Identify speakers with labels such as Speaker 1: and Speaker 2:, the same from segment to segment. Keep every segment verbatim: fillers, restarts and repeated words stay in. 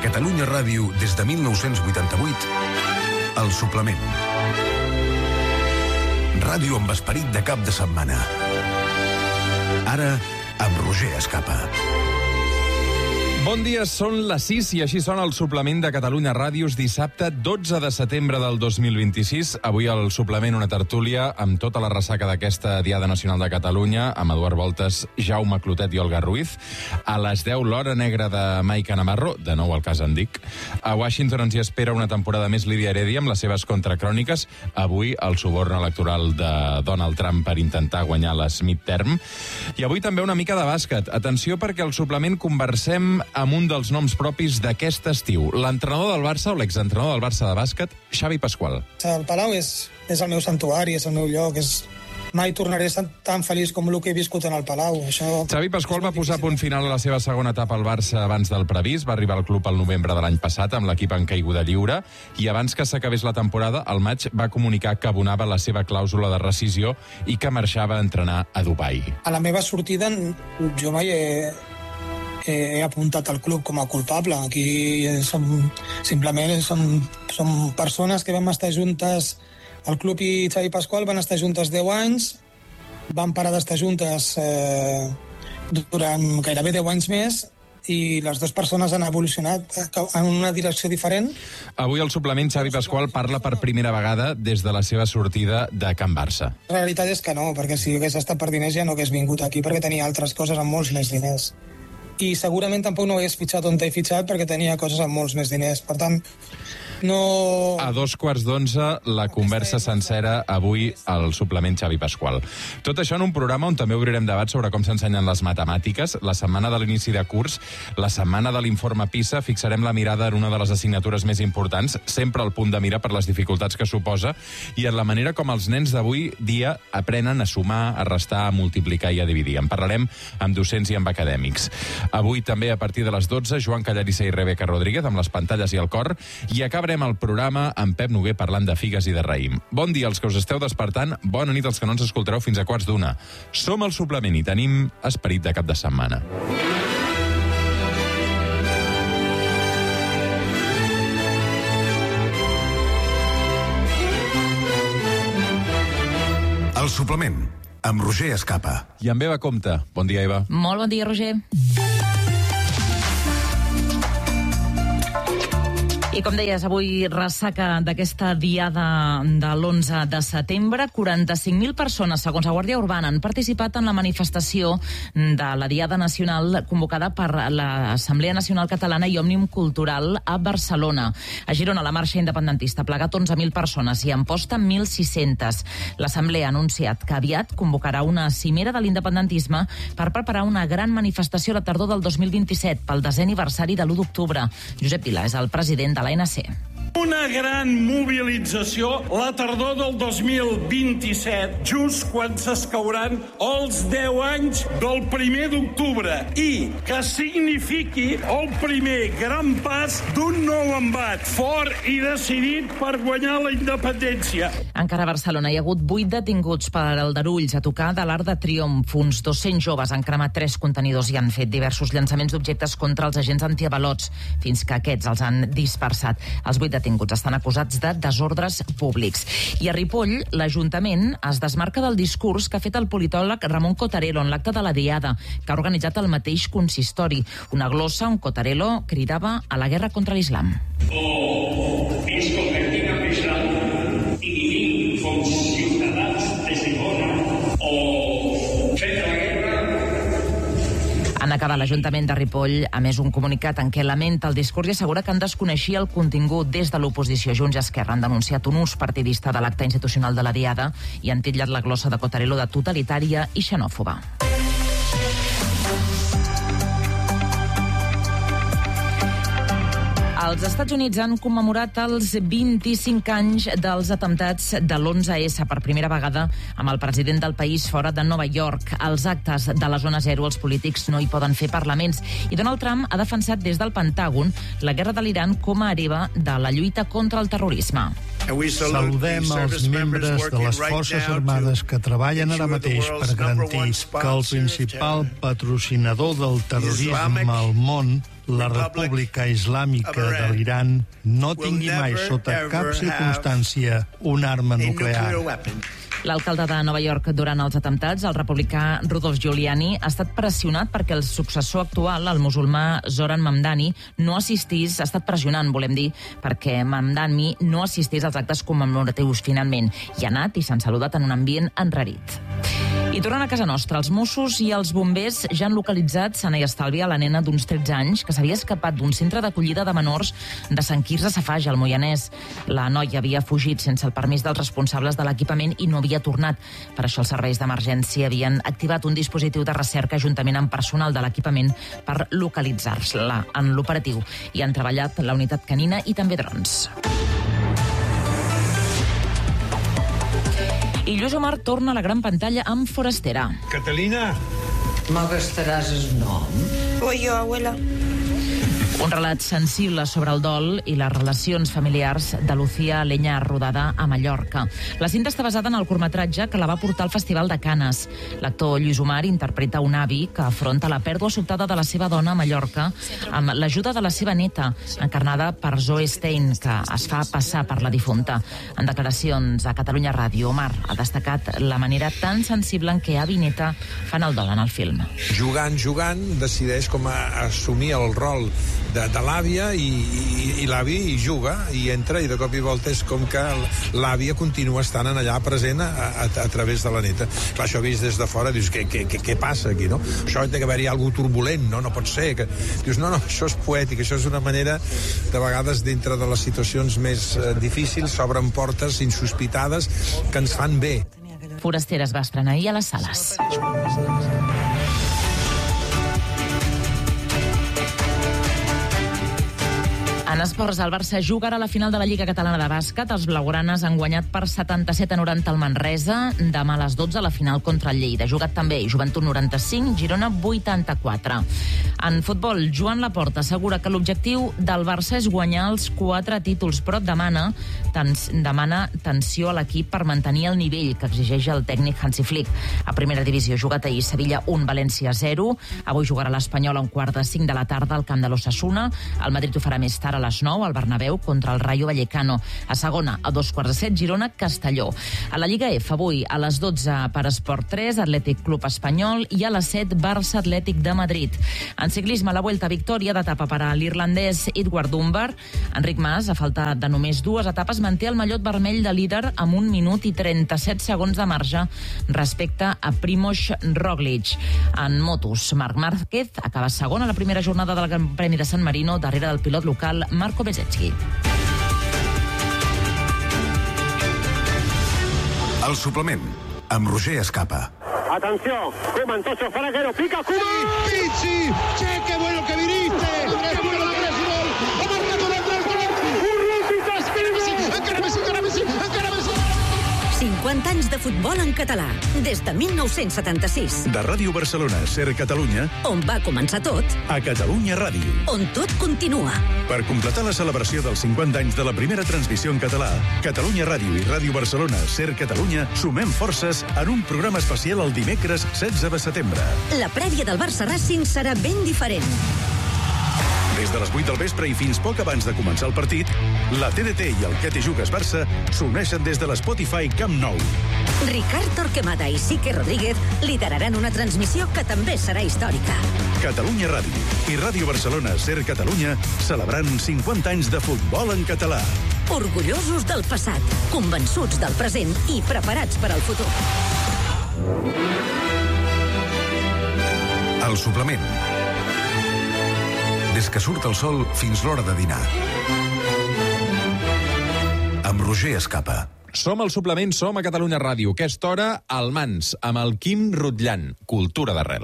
Speaker 1: Catalunya Ràdio, des de mil nou-cents vuitanta-vuit, El Suplement. Ràdio amb esperit de cap de setmana. Ara, amb Roger Escapa.
Speaker 2: Bon dia, són les sis i així sona el Suplement de Catalunya Ràdios dissabte dotze de setembre del dos mil vint-i-sis. Avui al Suplement una tertúlia amb tota la ressaca d'aquesta Diada Nacional de Catalunya, amb Eduard Voltes, Jaume Clotet i Olga Ruiz. A les deu, l'Hora Negra de Maica Navarro, de nou al cas en dic. A Washington ens hi espera una temporada més Lídia Heredia amb les seves contracròniques. Avui el suborn electoral de Donald Trump per intentar guanyar les midterm. I avui també una mica de bàsquet. Atenció, perquè al Suplement conversem amb un dels noms propis d'aquest estiu. L'entrenador del Barça, o l'exentrenador del Barça de bàsquet, Xavi Pasqual.
Speaker 3: El Palau és, és el meu santuari, és el meu lloc, és... mai tornaré a estar tan feliç com el que he viscut en el Palau. Això...
Speaker 2: Xavi Pasqual va posar punt final a la seva segona etapa al Barça abans del previst. Va arribar al club al novembre de l'any passat amb l'equip en caiguda lliure i abans que s'acabés la temporada, al maig va comunicar que abonava la seva clàusula de rescisió i que marxava a entrenar a Dubai.
Speaker 3: A la meva sortida jo mai he... he apuntat al club com a culpable. Aquí som, simplement som, som persones que vam estar juntes, el club i Xavi Pasqual van estar juntes deu anys, van parar d'estar juntes eh, durant gairebé deu anys més, i les dues persones han evolucionat en una direcció diferent.
Speaker 2: Avui al Suplement Xavi Pasqual parla per primera vegada des de la seva sortida de Can Barça.
Speaker 3: La realitat és que no, perquè si hagués estat per diners ja no hagués vingut aquí, perquè tenia altres coses amb molts més diners. I segurament tampoc no hagués fitxat on he fitxat perquè tenia coses amb molts més diners. Per tant, no...
Speaker 2: A dos quarts d'onze, la conversa sencera avui al Suplement Xavi Pasqual. Tot això en un programa on també obrirem debat sobre com s'ensenyen les matemàtiques. La setmana de l'inici de curs, la setmana de l'informe PISA, fixarem la mirada en una de les assignatures més importants, sempre al punt de mira per les dificultats que suposa, i en la manera com els nens d'avui dia aprenen a sumar, a restar, a multiplicar i a dividir. En parlarem amb docents i amb acadèmics. Avui també a partir de les dotze, Joan Callarissa i Rebeca Rodríguez amb les pantalles i el cor, i acabarem el programa amb Pep Noguer parlant de figues i de raïm. Bon dia als que us esteu despertant, bona nit als que no ens escoltareu fins a quarts d'una. Som al Suplement i tenim esperit de cap de setmana.
Speaker 1: El Suplement, amb Roger Escapa.
Speaker 2: I amb Eva Compte. Bon dia, Eva.
Speaker 4: Molt bon dia, Roger. I com deies, avui ressaca d'aquesta diada de l'onze de setembre. quaranta-cinc mil persones, segons la Guàrdia Urbana, han participat en la manifestació de la Diada Nacional convocada per l'Assemblea Nacional Catalana i Òmnium Cultural a Barcelona. A Girona, la marxa independentista ha plegat onze mil persones i a Amposta mil sis-centes. L'Assemblea ha anunciat que aviat convocarà una cimera de l'independentisme per preparar una gran manifestació a la tardor del dos mil vint-i-set pel desè aniversari de l'u d'octubre. Josep Vila és el president de l'A N C.
Speaker 5: Una gran mobilització la tardor del dos mil vint-i-set, just quan s'escauran els deu anys del primer d'octubre, i que signifiqui el primer gran pas d'un nou embat fort i decidit per guanyar la independència.
Speaker 4: Encara a Barcelona hi ha hagut vuit detinguts per aldarulls a tocar de l'Arc de Triomf. Uns dos-cents joves han cremat tres contenidors i han fet diversos llançaments d'objectes contra els agents antiavalots fins que aquests els han dispersat. Els vuit detinguts estan acusats de desordres públics. I a Ripoll, l'Ajuntament es desmarca del discurs que ha fet el politòleg Ramon Cottarello en l'acte de la Diada, que ha organitzat el mateix consistori. Una glossa on Cottarello cridava a la guerra contra l'islam.
Speaker 6: O ens convertim en islam i vivim com ciutadans de segona, o fem la guerra.
Speaker 4: En acabar, l'Ajuntament de Ripoll ha emès un comunicat en què lamenta el discurs i assegura que en desconeixia el contingut. Des de l'oposició, Junts i Esquerra han denunciat un ús partidista de l'acte institucional de la Diada i han titllat la glossa de Cottarello de totalitària i xenòfoba. Els Estats Units han commemorat els vint-i-cinc anys dels atemptats de l'onze esse per primera vegada amb el president del país fora de Nova York. Als actes de la zona zero els polítics no hi poden fer parlaments i Donald Trump ha defensat des del Pentàgon la guerra de l'Iran com a hereva de la lluita contra el terrorisme.
Speaker 7: Saludem els membres de les Forces Armades que treballen ara mateix per garantir que el principal patrocinador del terrorisme al món, la República Islàmica de l'Iran, no tingui mai sota cap circumstància una arma nuclear.
Speaker 4: L'alcalde de Nova York durant els atemptats, el republicà Rudolph Giuliani, ha estat pressionat perquè el successor actual, el musulmà Zoran Mamdani, no assistís, ha estat pressionant, volem dir, perquè Mamdani no assistís als actes commemoratius finalment. Hi ha anat i s'han saludat en un ambient enrarit. I tornant a casa nostra, els Mossos i els bombers ja han localitzat sana i estalvi a la nena d'uns tretze anys que s'havia escapat d'un centre d'acollida de menors de Sant Quirze Safaja, al Moianès. La noia havia fugit sense el permís dels responsables de l'equipament i no havia tornat. Per això els serveis d'emergència havien activat un dispositiu de recerca juntament amb personal de l'equipament per localitzar-la. En l'operatiu hi han treballat la unitat canina i també drons. I Lluís Omar torna a la gran pantalla amb Forastera.
Speaker 8: Catalina!
Speaker 9: M'agastaràs el nom?
Speaker 10: Voy yo, abuela.
Speaker 4: Un relat sensible sobre el dol i les relacions familiars de Lucía Leñar, rodada a Mallorca. La cinta està basada en el curtmetratge que la va portar al Festival de Canes. L'actor Lluís Omar interpreta un avi que afronta la pèrdua sobtada de la seva dona a Mallorca amb l'ajuda de la seva neta, encarnada per Zoe Stein, que es fa passar per la difunta. En declaracions a Catalunya Ràdio, Omar ha destacat la manera tan sensible en què avi i neta fan el dol en el film.
Speaker 11: Jugant, jugant, decideix com a assumir el rol de, de l'àvia i, i, i l'avi hi juga i entra i de cop i volta és com que l'àvia continua estant allà present a, a, a través de la neta. Clar, això vist des de fora, dius, què, què, què, què passa aquí, no? Això té que haver-hi alguna cosa turbulent, no? No pot ser. Que... Dius, no, no, això és poètic, això és una manera, de vegades, dintre de les situacions més eh, difícils, s'obren portes insospitades que ens fan bé.
Speaker 4: Forastera es va estrenar ahir a les sales. En esports, el Barça jugarà a la final de la Lliga Catalana de Bàsquet. Els blaugranes han guanyat per setanta-set a noranta al Manresa. Demà a les dotze a la final contra el Lleida. Jugat també Joventut noranta-cinc, Girona vuitanta-quatre. En futbol, Joan Laporta assegura que l'objectiu del Barça és guanyar els quatre títols, però demana, tens, demana tensió a l'equip per mantenir el nivell que exigeix el tècnic Hansi Flick. A primera divisió, jugat ahir Sevilla un, València zero. Avui jugarà l'Espanyol a un quart de cinc de la tarda al camp de l'Osasuna. El Madrid ho farà més tard a les nou al Bernabéu contra el Rayo Vallecano. A segona, a dos quarts de set, Girona, Castelló. A la Lliga F, avui a les dotze per Esport tres, Atlètic Club Espanyol, i a les set, Barça Atlètic de Madrid. En ciclisme, la Vuelta, victòria d'etapa per a l'irlandès Edvard Dunbar. Enric Mas, a falta de només dues etapes, manté el mallot vermell de líder amb un minut i trenta-set segons de marge respecte a Primož Roglič. En motos, Marc Márquez acaba segon a la primera jornada del Gran Premi de San Marino, darrere del pilot local Marco Bezzecchi.
Speaker 1: El suplement, amb Roger Escapa.
Speaker 12: Atenció, Koeman, Tocho, Faraguero, pica, Koeman!
Speaker 13: Sí, sí, che, qué bueno que viniste! ¡Qué bueno que viniste! ¡Ha marcado el tres gol! ¡Un Rúpitas, encara Messi, encara Messi, encara Messi, encara Messi!
Speaker 14: cinquanta anys de futbol en català, des de mil nou-cents setanta-sis.
Speaker 1: De Ràdio Barcelona, Ser Catalunya,
Speaker 14: On va començar tot,
Speaker 1: a Catalunya Ràdio.
Speaker 14: on tot continua.
Speaker 1: Per completar la celebració dels cinquanta anys de la primera transmissió en català, Catalunya Ràdio i Ràdio Barcelona, Ser Catalunya, sumem forces en un programa especial el dimecres setze de setembre.
Speaker 14: La prèvia del Barça Racing serà ben diferent.
Speaker 1: Des de les vuit del vespre i fins poc abans de començar el partit, la T D T i el Que te jugues Barça s'uneixen des de l'Spotify Camp Nou.
Speaker 14: Ricard Torquemada i Sique Rodríguez lideraran una transmissió que també serà històrica.
Speaker 1: Catalunya Ràdio i Ràdio Barcelona, Ser Catalunya, celebrant cinquanta anys de futbol en català.
Speaker 14: Orgullosos del passat, convençuts del present i preparats per al futur.
Speaker 1: El suplement. Des que surt el sol fins l'hora de dinar. Amb Roger Escapa.
Speaker 2: Som al suplement, som a Catalunya Ràdio. Aquesta hora, al Mans, amb el Quim Rutllant. Cultura d'arrel.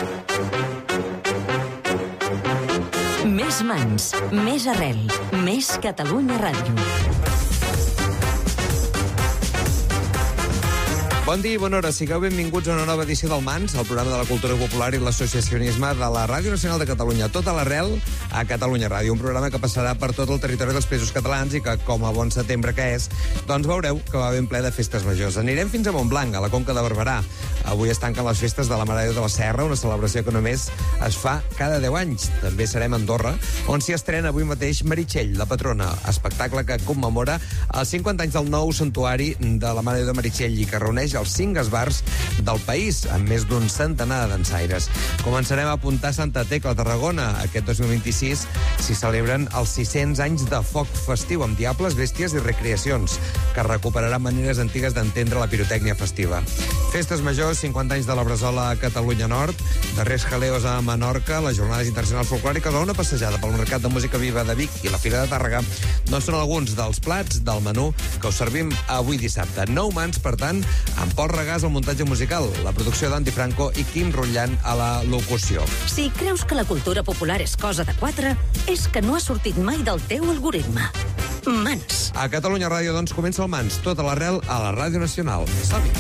Speaker 14: Més Mans, més arrel, més Catalunya Ràdio.
Speaker 8: Bon dia i bona hora. Sigueu benvinguts a una nova edició del Mans, el programa de la cultura popular i l'associacionisme de la Ràdio Nacional de Catalunya. Tot a l'arrel a Catalunya Ràdio, un programa que passarà per tot el territori dels Països Catalans i que, com a bon setembre que és, doncs veureu que va ben ple de festes majors. Anirem fins a Montblanc, a la Conca de Barberà. Avui es tanquen les festes de la Mare de Déu de la Serra, una celebració que només es fa cada deu anys. També serem a Andorra, on s'hi estrena avui mateix Meritxell, la patrona, espectacle que commemora els cinquanta anys del nou santuari de la Mare de Déu de Meritxell i que reuneix els cinc esbars del país, amb més d'un centenar de dansaires. Començarem a apuntar Santa Tecla, a Tarragona. Aquest dos mil vint-i-sis s'hi celebren els sis-cents anys de foc festiu, amb diables, bèsties i recreacions, que recuperaran maneres antigues d'entendre la pirotècnia festiva. Festes majors, cinquanta anys de la Bresola a Catalunya Nord, darrers jaleos a Menorca, les jornades internacionals folclòriques o una passejada pel Mercat de Música Viva de Vic i la Fira de Tàrrega, no són alguns dels plats del menú que us servim avui dissabte. Nou mans, per tant, amb Pol Regàs al muntatge musical, la producció d'Andy Franco i Quim Rutllant a la locució.
Speaker 14: Si creus que la cultura popular és cosa de quatre, és que no ha sortit mai del teu algoritme. Mans.
Speaker 8: A Catalunya Ràdio, doncs, comença el Mans, tot a l'arrel a la Ràdio Nacional. Som-hi!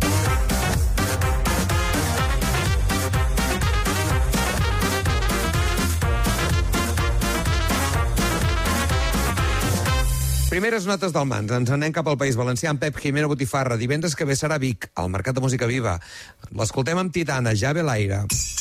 Speaker 8: Primeres notes del Mans. Ens anem cap al País Valencià amb Pep Jimeno Botifarra. Divendres que ve serà Vic, al Mercat de Música Viva. L'escoltem amb Titana, Ja ve l'aire.